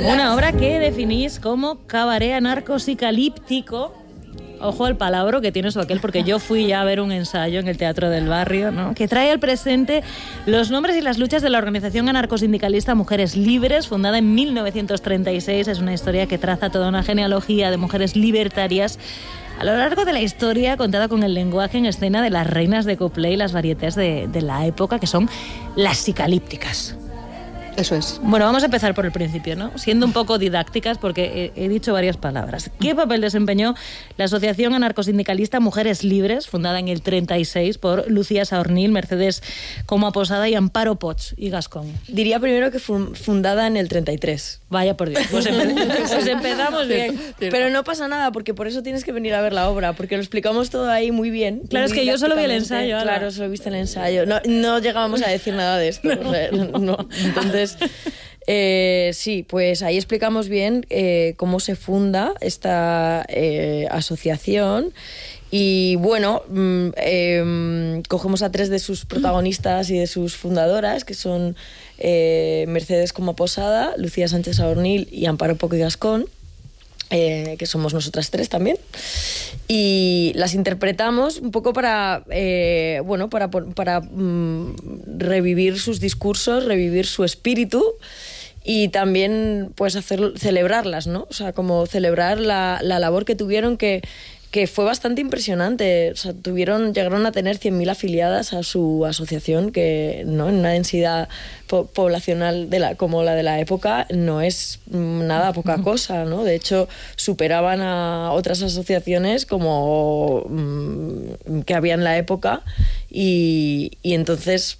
Una obra que definís como cabaret anarcosicalíptico. Ojo al palabra que tiene su aquel, porque yo fui ya a ver un ensayo en el Teatro del Barrio, ¿no? Que trae al presente los nombres y las luchas de la organización anarcosindicalista Mujeres Libres, fundada en 1936. Es una historia que traza toda una genealogía de mujeres libertarias a lo largo de la historia, contada con el lenguaje en escena de las reinas de couplet y las varietés de la época, que son las psicalípticas. Eso es. Bueno, vamos a empezar por el principio, ¿no? Siendo un poco didácticas, porque he dicho varias palabras. ¿Qué papel desempeñó la Asociación Anarcosindicalista Mujeres Libres, fundada en el 36 por Lucía Saornil, Mercedes Coma Posada y Amparo Poch y Gascón? Diría primero que fundada en el 33. Vaya por Dios, pues empezamos bien. Pero no pasa nada, porque por eso tienes que venir a ver la obra, porque lo explicamos todo ahí muy bien. Claro, es que yo solo vi el ensayo. Claro, solo viste el ensayo. No llegábamos a decir nada de esto. No. Entonces, sí, pues ahí explicamos bien cómo se funda esta asociación. Y bueno, cogemos a 3 de sus protagonistas y de sus fundadoras, que son Mercedes Coma Posada, Lucía Sánchez Saornil y Amparo Poch y Gascón, que somos nosotras 3 también. Y las interpretamos un poco para revivir sus discursos, revivir su espíritu y también pues celebrarlas, ¿no? O sea, como celebrar la labor que tuvieron, que fue bastante impresionante. O sea, llegaron a tener 100.000 afiliadas a su asociación, que no, en una densidad poblacional como la de la época no es nada poca cosa, ¿no? De hecho, superaban a otras asociaciones como que había en la época y entonces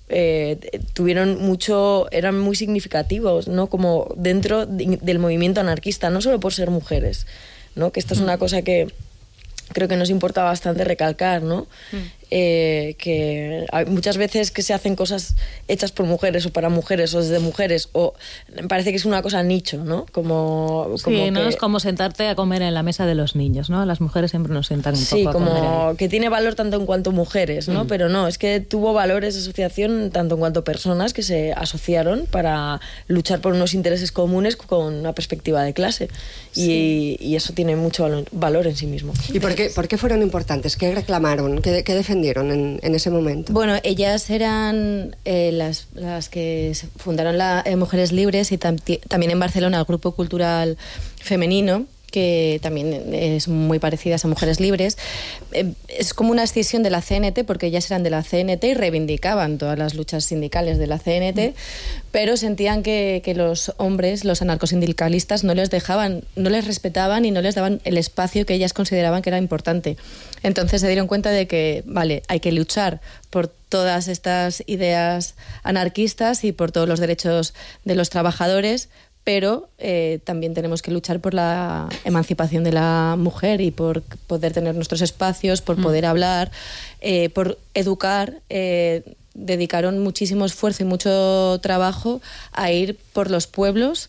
eran muy significativos, ¿no? Como dentro del movimiento anarquista, no solo por ser mujeres, ¿no? Que esto es una cosa que creo que nos importa bastante recalcar, ¿no? Que hay muchas veces que se hacen cosas hechas por mujeres o para mujeres o desde mujeres, o parece que es una cosa nicho, ¿no? Sí, ¿no? Es como sentarte a comer en la mesa de los niños, ¿no? Las mujeres siempre nos sientan un poco a comer. Sí, como que tiene valor tanto en cuanto mujeres, ¿no? Pero no, es que tuvo valor esa asociación tanto en cuanto personas que se asociaron para luchar por unos intereses comunes con una perspectiva de clase. Sí. Y eso tiene mucho valor en sí mismo. ¿Y por qué fueron importantes? ¿Qué reclamaron? ¿Qué defendieron en ese momento? Bueno, ellas eran las que fundaron Mujeres Libres y también en Barcelona el Grupo Cultural Femenino, que también es muy parecidas a Mujeres Libres. Es como una escisión de la CNT, porque ellas eran de la CNT y reivindicaban todas las luchas sindicales de la CNT, pero sentían que los hombres, los anarcosindicalistas, no les respetaban y no les daban el espacio que ellas consideraban que era importante. Entonces se dieron cuenta de que, vale, hay que luchar por todas estas ideas anarquistas y por todos los derechos de los trabajadores, pero también tenemos que luchar por la emancipación de la mujer y por poder tener nuestros espacios, por poder hablar, por educar. Dedicaron muchísimo esfuerzo y mucho trabajo a ir por los pueblos,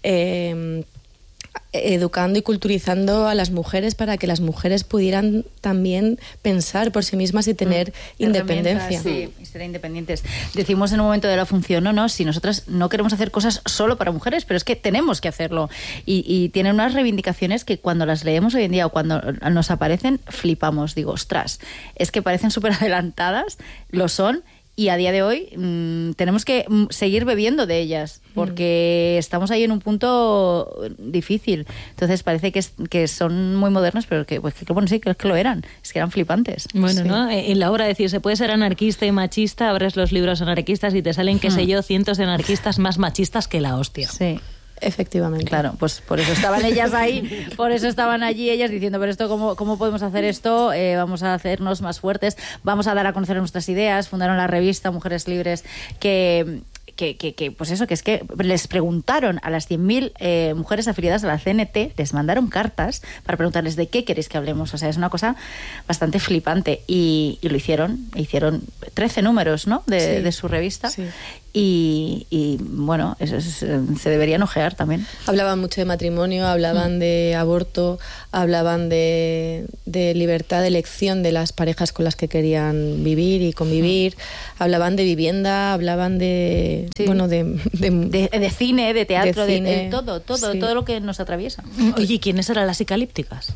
educando y culturizando a las mujeres para que las mujeres pudieran también pensar por sí mismas y tener independencia. Sí, y ser independientes. Decimos en un momento de la función, no, si nosotras no queremos hacer cosas solo para mujeres, pero es que tenemos que hacerlo. Y tienen unas reivindicaciones que cuando las leemos hoy en día o cuando nos aparecen, flipamos. Digo, ostras, es que parecen súper adelantadas, lo son. Y a día de hoy tenemos que seguir bebiendo de ellas, porque estamos ahí en un punto difícil. Entonces parece que son muy modernos, pero que bueno, sí, que lo eran. Es que eran flipantes. Bueno, sí. ¿no? En la obra decir, se puede ser anarquista y machista, abres los libros anarquistas y te salen, qué sé yo, cientos de anarquistas más machistas que la hostia. Sí. Efectivamente. Claro, pues por eso estaban ellas ahí, por eso estaban allí ellas diciendo, pero esto ¿cómo podemos hacer esto? Vamos a hacernos más fuertes, vamos a dar a conocer nuestras ideas. Fundaron la revista Mujeres Libres, que pues eso, que es que les preguntaron a las 100.000 mujeres afiliadas a la CNT, les mandaron cartas para preguntarles de qué queréis que hablemos. O sea, es una cosa bastante flipante. Y lo hicieron 13 números, ¿no? de su revista. Sí. y bueno, se deberían ojear también. Hablaban mucho de matrimonio, hablaban de aborto, hablaban de libertad de elección de las parejas con las que querían vivir y convivir, hablaban de vivienda, hablaban de cine, de teatro, de cine, de todo lo que nos atraviesa. Oye, ¿quiénes eran las psicalípticas?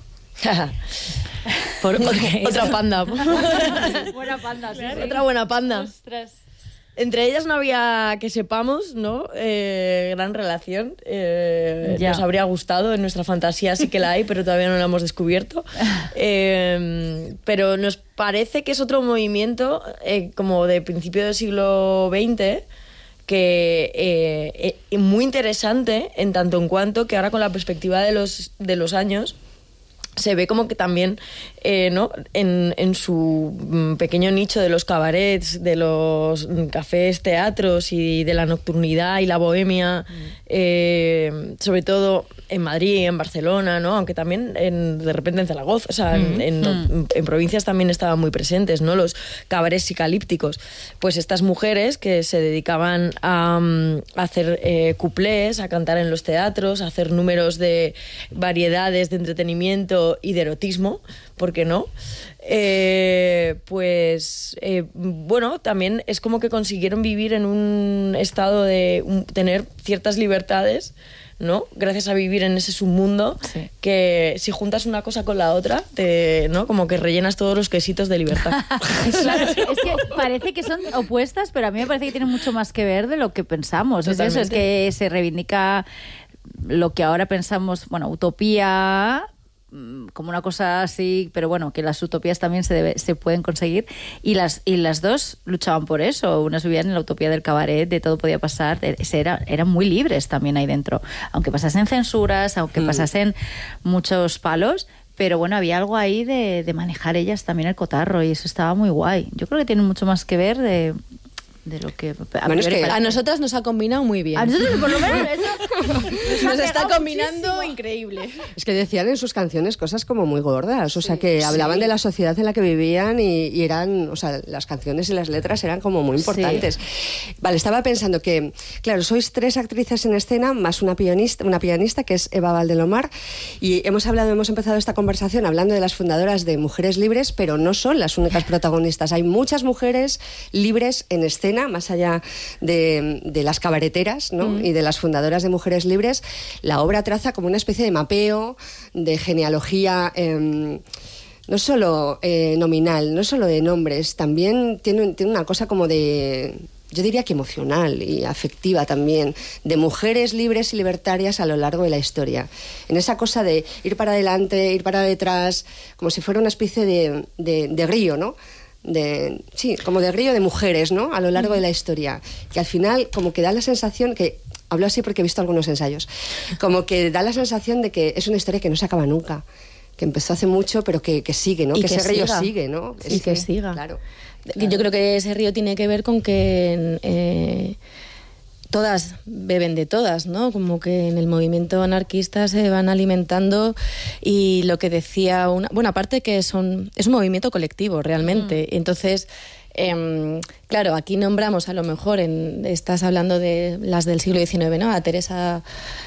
Otra panda. Buena panda, sí. Otra buena panda. Ostras. Entre ellas no había, que sepamos, ¿no? Gran relación. Nos habría gustado, en nuestra fantasía sí que la hay, pero todavía no la hemos descubierto. Pero nos parece que es otro movimiento como de principio del siglo XX, que muy interesante en tanto en cuanto que ahora con la perspectiva de los años se ve como que también ¿no? en su pequeño nicho de los cabarets, de los cafés, teatros y de la nocturnidad y la bohemia, sobre todo en Madrid, en Barcelona, ¿no? Aunque también de repente en Zaragoza, o sea, en provincias también estaban muy presentes, ¿no? Los cabarets psicalípticos. Pues estas mujeres que se dedicaban a hacer cuplés, a cantar en los teatros, a hacer números de variedades de entretenimiento y de erotismo, ¿por qué no? Bueno, también es como que consiguieron vivir en un estado de tener ciertas libertades, ¿no? Gracias a vivir en ese submundo, que si juntas una cosa con la otra, ¿no? Como que rellenas todos los quesitos de libertad. Claro, es que parece que son opuestas, pero a mí me parece que tienen mucho más que ver de lo que pensamos. Es eso, es que se reivindica lo que ahora pensamos, bueno, utopía, como una cosa así, pero bueno, que las utopías también se pueden conseguir, y las dos luchaban por eso. Unas vivían en la utopía del cabaret, de todo podía pasar, eran muy libres también ahí dentro, aunque pasasen censuras, aunque pasasen muchos palos, pero bueno, había algo ahí de manejar ellas también el cotarro, y eso estaba muy guay. Yo creo que tiene mucho más que ver de lo que a nosotras nos ha combinado muy bien. A nosotros por lo menos eso nos está combinando muchísimo. Increíble. Es que decían en sus canciones cosas como muy gordas, o sea, que hablaban de la sociedad en la que vivían y eran, o sea, las canciones y las letras eran como muy importantes. Sí. Vale, estaba pensando que, claro, sois 3 actrices en escena más una pianista que es Eva Valdelomar, y hemos empezado esta conversación hablando de las fundadoras de Mujeres Libres, pero no son las únicas protagonistas. Hay muchas mujeres libres en escena, más allá de las cabareteras, ¿no? Y de las fundadoras de Mujeres Libres. La obra traza como una especie de mapeo, de genealogía, no solo nominal, no solo de nombres, también tiene una cosa como de, yo diría que emocional y afectiva también, de mujeres libres y libertarias a lo largo de la historia. En esa cosa de ir para adelante, ir para detrás, como si fuera una especie de río, ¿no? Como de río de mujeres, ¿no? A lo largo de la historia, que al final como que da la sensación que, hablo así porque he visto algunos ensayos, como que da la sensación de que es una historia que no se acaba nunca, que empezó hace mucho pero que sigue, ¿no? Que ese río sigue, ¿no? Y que siga. Claro. Yo creo que ese río tiene que ver con que todas beben de todas, ¿no? Como que en el movimiento anarquista se van alimentando, y lo que decía bueno, aparte que es un movimiento colectivo realmente. Entonces, claro, aquí nombramos a lo mejor, estás hablando de las del siglo XIX, ¿no? A Teresa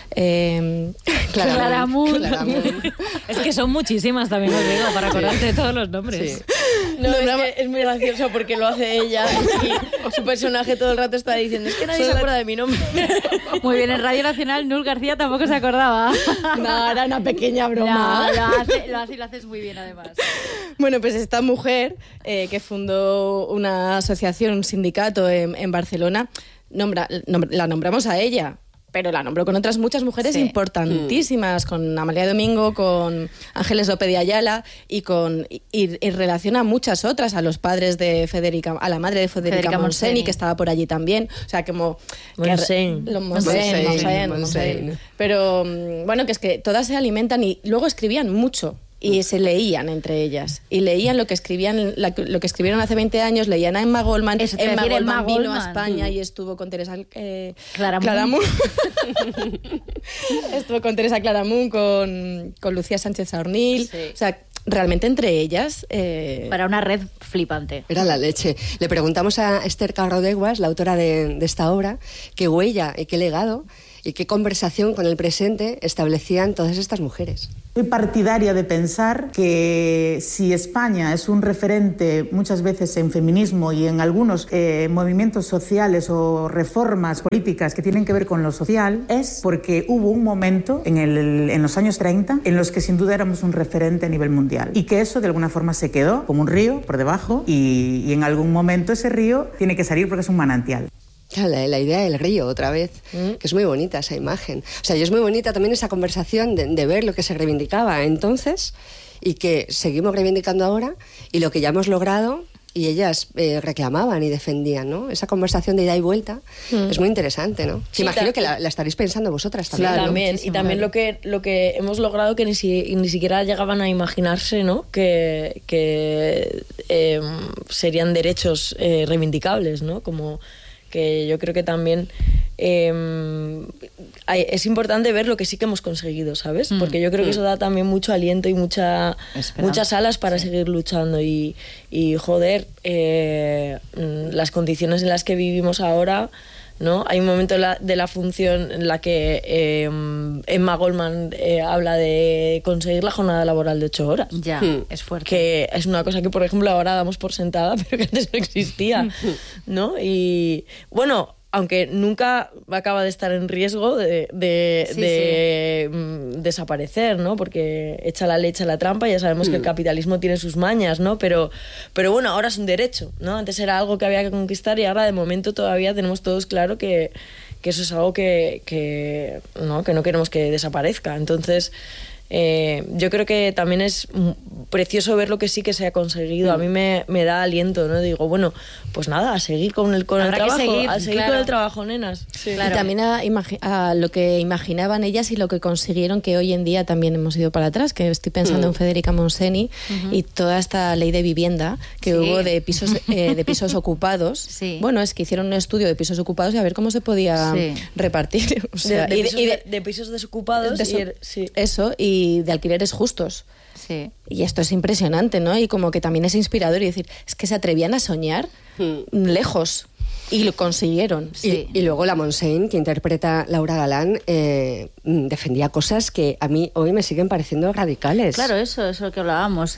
Claramunt. Es que son muchísimas también, os digo, para acordarte de todos los nombres. Sí. No, es muy gracioso porque lo hace ella y su personaje todo el rato está diciendo, es que nadie se acuerda de mi nombre. Muy bien, en Radio Nacional Nul García tampoco se acordaba. No, era una pequeña broma. No, lo haces muy bien además. Bueno, pues esta mujer que fundó una asociación, un sindicato en Barcelona, la nombramos a ella, pero la nombró con otras muchas mujeres importantísimas, con Amalia Domingo, con Ángeles López de Ayala, y relaciona a muchas otras, a los padres de Federica, a la madre de Federica Montseny, que estaba por allí también. O sea, como... Montseny. Pero bueno, que es que todas se alimentan y luego escribían mucho. Y se leían entre ellas. Y leían lo que escribieron hace 20 años, leían a Emma Goldman. Emma Goldman vino a España y estuvo con Teresa Claramunt. Estuvo con Teresa Claramunt, con Lucía Sánchez Saornil. Sí. O sea, realmente entre ellas... Para una red flipante. Era la leche. Le preguntamos a Esther Carrodeguas, la autora de esta obra, qué huella y qué legado y qué conversación con el presente establecían todas estas mujeres. Soy partidaria de pensar que si España es un referente muchas veces en feminismo y en algunos movimientos sociales o reformas políticas que tienen que ver con lo social, es porque hubo un momento en los años 30 en los que sin duda éramos un referente a nivel mundial y que eso de alguna forma se quedó como un río por debajo y en algún momento ese río tiene que salir porque es un manantial. Claro, la idea del río, otra vez, que es muy bonita esa imagen. O sea, y es muy bonita también esa conversación de ver lo que se reivindicaba entonces y que seguimos reivindicando ahora y lo que ya hemos logrado y ellas reclamaban y defendían, ¿no? Esa conversación de ida y vuelta es muy interesante, ¿no? Sí, imagino que la estaréis pensando vosotras también. Claro, ¿no? también. Y también lo que hemos logrado que ni siquiera llegaban a imaginarse, ¿no? Que serían derechos reivindicables, ¿no? Como que yo creo que también es importante ver lo que sí que hemos conseguido, ¿sabes? Porque yo creo que eso da también mucho aliento y muchas alas para seguir luchando y joder, las condiciones en las que vivimos ahora, ¿no? Hay un momento de la función en la que Emma Goldman habla de conseguir la jornada laboral de 8 horas. Ya, es fuerte. Que es una cosa que, por ejemplo, ahora damos por sentada, pero que antes no existía, ¿no? Y, bueno, aunque nunca acaba de estar en riesgo de desaparecer, ¿no? Porque echa la ley, echa la trampa, ya sabemos que el capitalismo tiene sus mañas, ¿no? Pero bueno, ahora es un derecho, ¿no? Antes era algo que había que conquistar y ahora de momento todavía tenemos todos claro que eso es algo que no queremos que desaparezca. Entonces, yo creo que también es precioso ver lo que sí que se ha conseguido. A mí me da aliento, ¿no? Digo, bueno, pues nada, a seguir con el trabajo, a seguir con el trabajo, nenas. Sí. Claro. Y también a lo que imaginaban ellas y lo que consiguieron, que hoy en día también hemos ido para atrás, que estoy pensando en Federica Monseni y toda esta ley de vivienda que hubo de pisos ocupados. Sí. Bueno, es que hicieron un estudio de pisos ocupados y a ver cómo se podía repartir. O sea, de pisos desocupados. Eso, y de alquileres justos. Sí. Y esto es impresionante, ¿no? Y como que también es inspirador y decir, es que se atrevían a soñar lejos y lo consiguieron. Sí. Y luego la Montseny, que interpreta Laura Galán, defendía cosas que a mí hoy me siguen pareciendo radicales. Claro, eso es lo que hablábamos.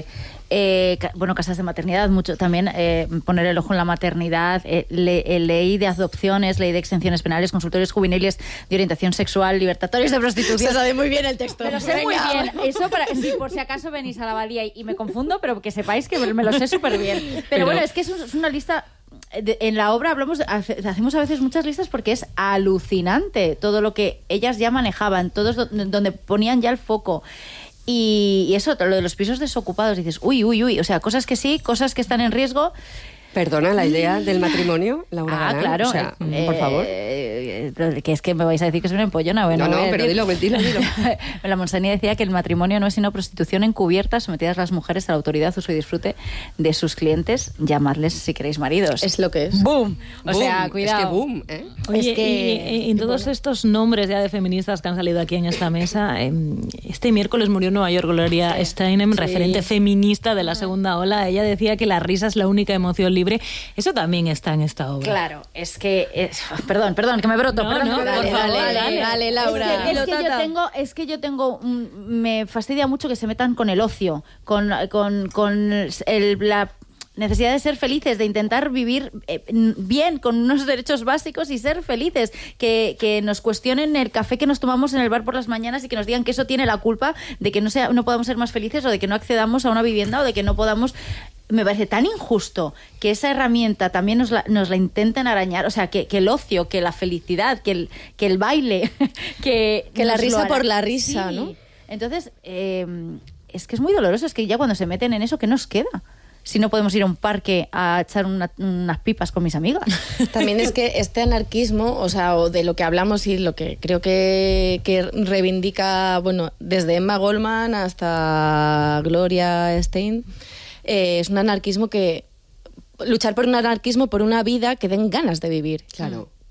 Bueno, casas de maternidad, mucho también poner el ojo en la maternidad, ley de adopciones, ley de exenciones penales, consultorios juveniles de orientación sexual, libertatorios de prostitución. Se sabe muy bien el texto. Me lo sé muy bien. Eso sí, por si acaso venís a la Abadía y me confundo, pero que sepáis que me lo sé súper bien. Pero bueno, es que es una lista... En la obra hacemos a veces muchas listas porque es alucinante todo lo que ellas ya manejaban, todos donde ponían ya el foco. Y eso, lo de los pisos desocupados, dices, uy, o sea, cosas que sí, cosas que están en riesgo. Perdona, la idea del matrimonio, Laura Galán. Claro. O sea, por favor. Que es que me vais a decir que soy una empollona. Bueno, no, pero dilo. La Montseny decía que el matrimonio no es sino prostitución encubierta, sometidas las mujeres a la autoridad, uso y disfrute de sus clientes. Llamadles si queréis maridos. Es lo que es. ¡Boom! O sea, cuidado. Es que boom, ¿eh? Oye, Es que... y en todos estos nombres ya de feministas que han salido aquí en esta mesa, este miércoles murió en Nueva York Gloria Steinem, referente feminista de la segunda ola. Ella decía que la risa es la única emoción libre. Eso también está en esta obra. Claro, es que... Perdón, que me broto. Dale, Laura. Es que yo tengo... me fastidia mucho que se metan con el ocio, con la necesidad de ser felices, de intentar vivir bien, con unos derechos básicos y ser felices, que nos cuestionen el café que nos tomamos en el bar por las mañanas y que nos digan que eso tiene la culpa de que no podamos ser más felices o de que no accedamos a una vivienda o de que no podamos... Me parece tan injusto que esa herramienta también nos la intenten arañar, o sea, que el ocio, que la felicidad, que el baile, que la risa por la risa, sí. ¿no? Entonces, es que es muy doloroso, es que ya cuando se meten en eso, ¿qué nos queda? Si no podemos ir a un parque a echar unas pipas con mis amigas. También es que este anarquismo, o de lo que hablamos y lo que creo que reivindica, bueno, desde Emma Goldman hasta Gloria Steinem, es un anarquismo luchar por un anarquismo, por una vida que den ganas de vivir. Claro.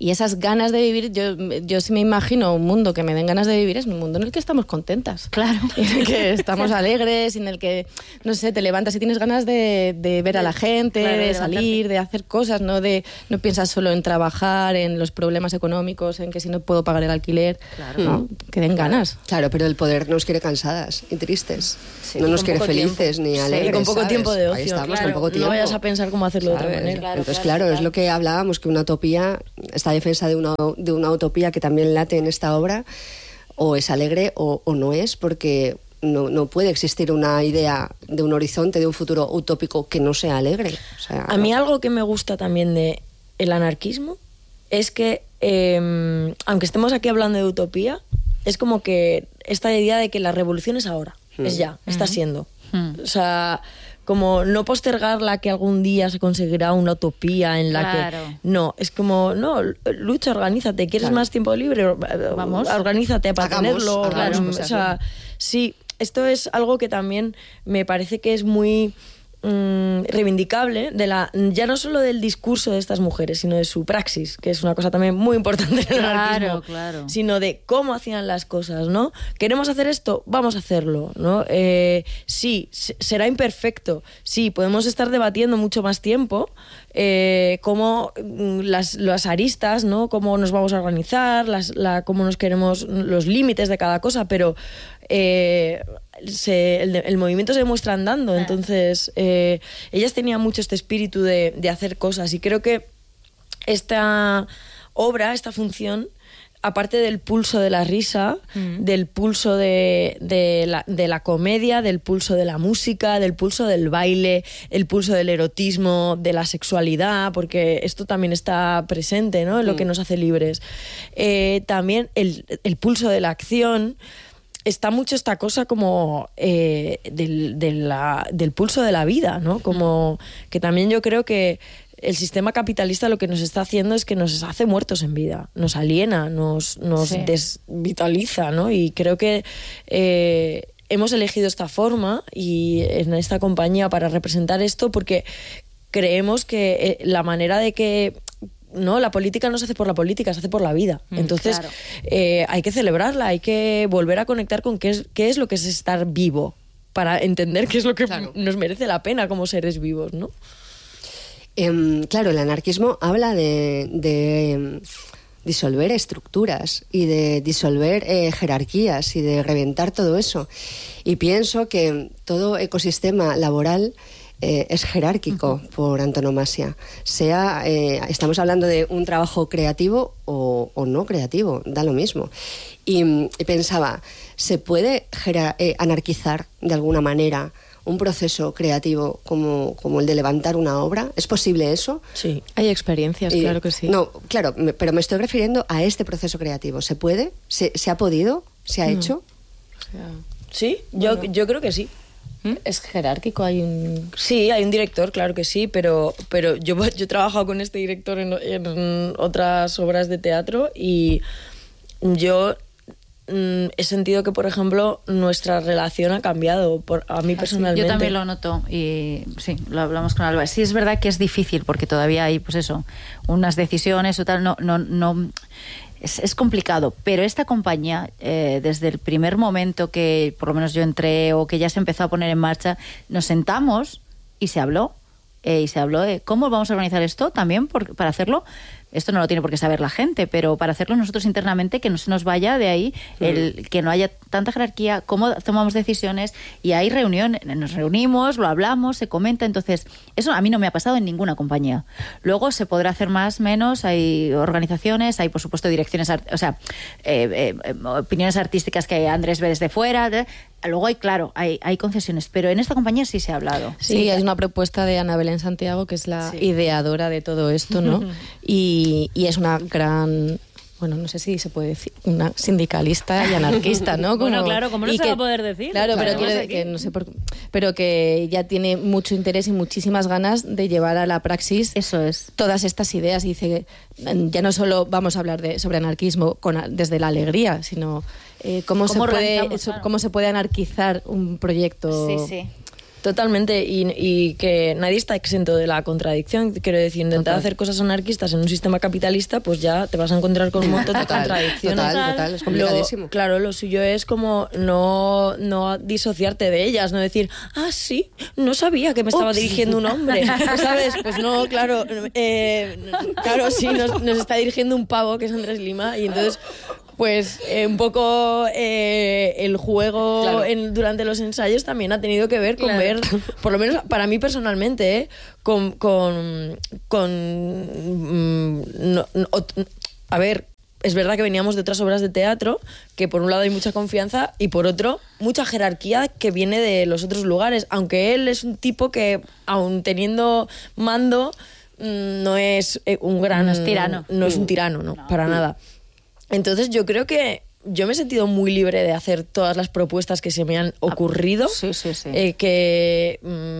Y esas ganas de vivir, yo sí me imagino un mundo que me den ganas de vivir, es un mundo en el que estamos contentas. Claro. En el que estamos alegres, en el que, no sé, te levantas y tienes ganas de ver a la gente, claro, de salir, de hacer cosas, no piensas solo en trabajar, en los problemas económicos, en que si no puedo pagar el alquiler. Claro. ¿No? Que den ganas. Claro, pero el poder nos quiere cansadas y tristes. Sí, no y nos con quiere poco felices tiempo. ni alegres. Y con poco ¿sabes? tiempo de ocio. Ahí estamos, claro, con poco tiempo. No vayas a pensar cómo hacerlo de otra ¿Sabes? manera. Entonces, claro, es lo que hablábamos, que una utopía, esta defensa de una utopía que también late en esta obra, o es alegre o no es, porque no puede existir una idea de un horizonte, de un futuro utópico que no sea alegre. O sea, A mí algo que me gusta también de el anarquismo es que, aunque estemos aquí hablando de utopía, es como que esta idea de que la revolución es ahora, es ya, está siendo. O sea, como no postergarla, que algún día se conseguirá una utopía en la que... No, es como, no, lucha, organízate, ¿quieres más tiempo libre? Vamos. Organízate para tenerlo. hagamos O cosas, sea, sí, esto es algo que también me parece que es muy reivindicable ya no solo del discurso de estas mujeres, sino de su praxis, que es una cosa también muy importante en el anarquismo, claro. sino de cómo hacían las cosas, ¿no? ¿Queremos hacer esto? Vamos a hacerlo, ¿no? Sí, será imperfecto, sí, podemos estar debatiendo mucho más tiempo cómo las aristas, ¿no? Cómo nos vamos a organizar, cómo nos queremos, los límites de cada cosa, pero el movimiento se demuestra andando. Entonces ellas tenían mucho este espíritu de hacer cosas, y creo que esta obra, esta función, aparte del pulso de la risa, del pulso de la comedia, del pulso de la música, del pulso del baile, el pulso del erotismo, de la sexualidad, porque esto también está presente, ¿no? En lo que nos hace libres. También el pulso de la acción. Está mucho esta cosa como del pulso de la vida, ¿no? Como que también yo creo que el sistema capitalista lo que nos está haciendo es que nos hace muertos en vida, nos aliena, nos desvitaliza, ¿no? Y creo que hemos elegido esta forma y en esta compañía para representar esto, porque creemos que la manera de que... No, la política no se hace por la política, se hace por la vida. Entonces, claro. Hay que celebrarla, hay que volver a conectar con qué es lo que es estar vivo, para entender qué es lo que nos merece la pena como seres vivos, ¿no? Claro, el anarquismo habla de disolver estructuras y de disolver jerarquías y de reventar todo eso. Y pienso que todo ecosistema laboral es jerárquico por antonomasia. Estamos hablando de un trabajo creativo o no creativo, da lo mismo. Y pensaba, ¿se puede anarquizar de alguna manera un proceso creativo como el de levantar una obra? ¿Es posible eso? Sí. Hay experiencias, claro que sí. No, claro, pero me estoy refiriendo a este proceso creativo. ¿Se puede? ¿Se ha podido? ¿Se ha hecho? Sí, yo creo que sí. Es jerárquico, Sí, hay un director, claro que sí, pero yo he trabajado con este director en otras obras de teatro, y yo he sentido que, por ejemplo, nuestra relación ha cambiado, a mí personalmente. Yo también lo noto, y sí, lo hablamos con Alba. Sí, es verdad que es difícil, porque todavía hay, pues eso, unas decisiones o tal, no es complicado, pero esta compañía, desde el primer momento que por lo menos yo entré o que ya se empezó a poner en marcha, nos sentamos y se habló de cómo vamos a organizar esto también para hacerlo. Esto no lo tiene por qué saber la gente, pero para hacerlo nosotros internamente, que no se nos vaya de ahí, que no haya tanta jerarquía, cómo tomamos decisiones, y hay reuniones, nos reunimos, lo hablamos, se comenta. Entonces, eso a mí no me ha pasado en ninguna compañía. Luego se podrá hacer más, menos, hay organizaciones, hay por supuesto direcciones, opiniones artísticas que Andrés ve desde fuera. Luego hay concesiones, pero en esta compañía sí se ha hablado. Sí, es una propuesta de Ana Belén Santiago, que es la ideadora de todo esto, ¿no? Y es una gran... Bueno, no sé si se puede decir, una sindicalista y anarquista, ¿no? Bueno, claro, ¿cómo no se va a poder decir? Claro, pero que no sé pero que ya tiene mucho interés y muchísimas ganas de llevar a la praxis todas estas ideas. Y dice, ya no solo vamos a hablar sobre anarquismo desde la alegría, sino cómo se puede anarquizar un proyecto. Sí. Totalmente, y que nadie está exento de la contradicción. Quiero decir, intentar hacer cosas anarquistas en un sistema capitalista, pues ya te vas a encontrar con un montón de contradicciones. Total, es complicadísimo. Claro, lo suyo es como no disociarte de ellas, no decir, sí, no sabía que me estaba dirigiendo un hombre, ¿sabes? Pues no, claro, sí, nos está dirigiendo un pavo, que es Andrés Lima, y entonces... Pues un poco el juego durante los ensayos también ha tenido que ver con ver, por lo menos para mí personalmente, a ver, es verdad que veníamos de otras obras de teatro, que por un lado hay mucha confianza y por otro mucha jerarquía que viene de los otros lugares, aunque él es un tipo que, aun teniendo mando, no es un gran... No es tirano. No es un tirano, no. Para nada. Entonces yo creo que yo me he sentido muy libre de hacer todas las propuestas que se me han ocurrido, que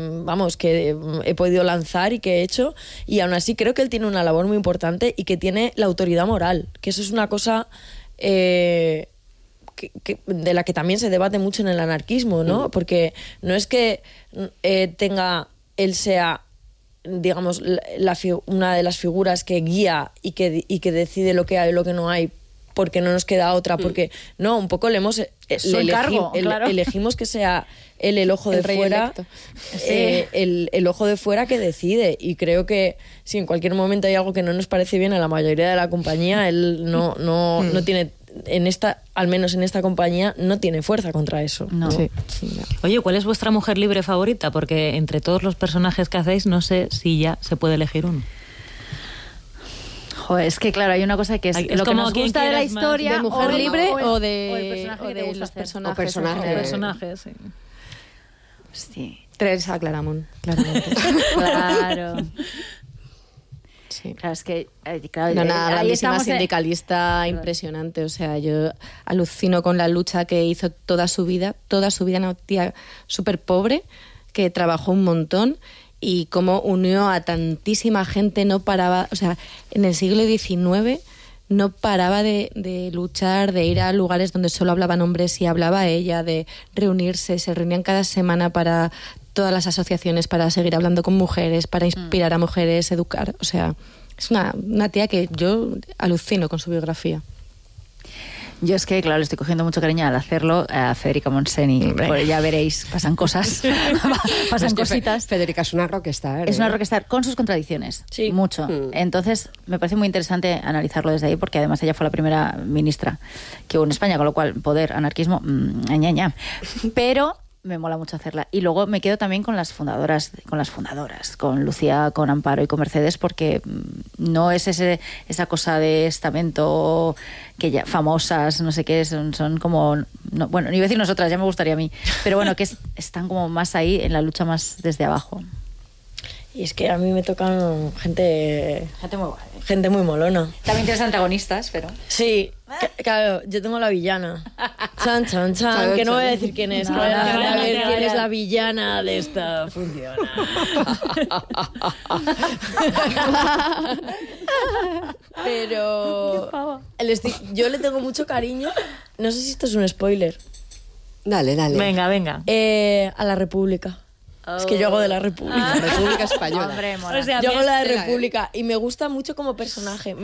he podido lanzar y que he hecho, y aún así creo que él tiene una labor muy importante y que tiene la autoridad moral, que eso es una cosa de la que también se debate mucho en el anarquismo, ¿no? Porque no es que él sea, digamos, una de las figuras que guía y que decide lo que hay y lo que no hay, porque no nos queda otra, porque no, un poco elegimos que sea él el ojo de fuera, el ojo de fuera que decide, y creo que si en cualquier momento hay algo que no nos parece bien a la mayoría de la compañía, él no tiene, al menos en esta compañía, no tiene fuerza contra eso. No. Sí. Oye, ¿cuál es vuestra mujer libre favorita? Porque entre todos los personajes que hacéis, no sé si ya se puede elegir uno. Joder, es que claro, hay una cosa que es lo que nos gusta de la historia, de mujer libre o de los personajes. Personajes, sí. Sí. Teresa Claramunt, claramente. Claro. Sí. Claro, es que una grandísima sindicalista impresionante. O sea, yo alucino con la lucha que hizo toda su vida, una tía súper pobre que trabajó un montón y cómo unió a tantísima gente, no paraba, o sea, en el siglo XIX no paraba de luchar, de ir a lugares donde solo hablaban hombres y hablaba ella, de reunirse, se reunían cada semana para todas las asociaciones, para seguir hablando con mujeres, para inspirar a mujeres, educar, o sea, es una tía que yo alucino con su biografía. Yo es que, claro, le estoy cogiendo mucho cariño al hacerlo a Federica Montseny. Pues ya veréis, pasan cosas, pasan cositas. Federica es una rockstar. Es una rockstar con sus contradicciones, sí. Mucho. Entonces, me parece muy interesante analizarlo desde ahí, porque además ella fue la primera ministra que hubo en España, con lo cual, poder, anarquismo, Pero me mola mucho hacerla. Y luego me quedo también con las fundadoras, con Lucía, con Amparo y con Mercedes, porque no es esa cosa de estamento que ya famosas, no sé qué, son como, no, bueno, ni iba a decir nosotras, ya me gustaría a mí, pero bueno, que están como más ahí en la lucha más desde abajo. Y es que a mí me tocan gente muy guay. Gente muy molona. También tienes antagonistas, pero... Sí, claro, yo tengo la villana. Chan, chan, chan, que no voy a decir quién es. A ver quién es la villana de esta función. Pero yo le tengo mucho cariño. No sé si esto es un spoiler. Dale. Venga. A la República. Es que yo hago de la República. La República Española. Hombre, mola. O sea, yo hago la de República y me gusta mucho como personaje.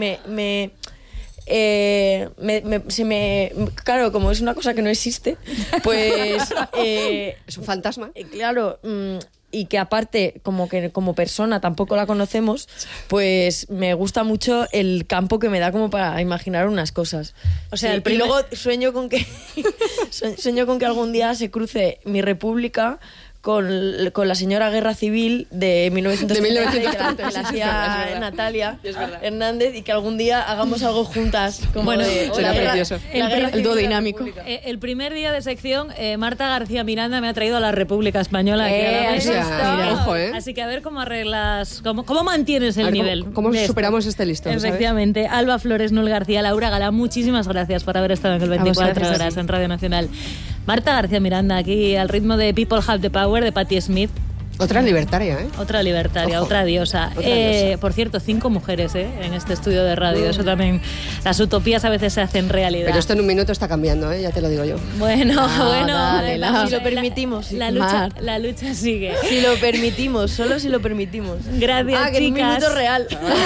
Claro, como es una cosa que no existe, pues... es un fantasma. Claro, y que aparte, como persona tampoco la conocemos, pues me gusta mucho el campo que me da como para imaginar unas cosas. O sea, y luego sueño con que algún día se cruce mi República con la señora Guerra Civil de 1930, que la hacía Natalia Hernández, y que algún día hagamos algo juntas. Será precioso. El dúo dinámico. El primer día de sección, Marta García Miranda me ha traído a la República Española. Ojo, Así que a ver cómo arreglas, cómo mantienes el nivel. ¿Cómo superamos este listón? Efectivamente. ¿Sabes? Alba Flores, Noel García, Laura Galán, muchísimas gracias por haber estado en el 24 horas en Radio Nacional. Marta García Miranda, aquí al ritmo de People Have the Power de Patti Smith. Otra libertaria, ¿eh? Otra libertaria, Ojo. otra diosa. Otra diosa. Por cierto, 5 mujeres en este estudio de radio. Eso también, las utopías a veces se hacen realidad. Pero esto en un minuto está cambiando, ¿eh? Ya te lo digo yo. Bueno, dale, Si lo permitimos. La lucha sigue. Si lo permitimos, solo si lo permitimos. Gracias, que en un chicas. minuto real.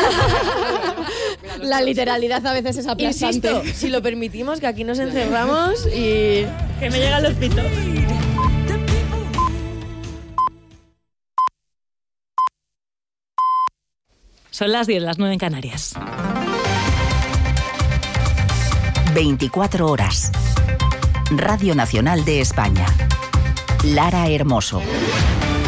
La literalidad a veces es aplastante. Insisto, si lo permitimos, que aquí nos encerramos y... Que me llegan los pitos. Son las 10, las 9 en Canarias. 24 horas. Radio Nacional de España. Lara Hermoso.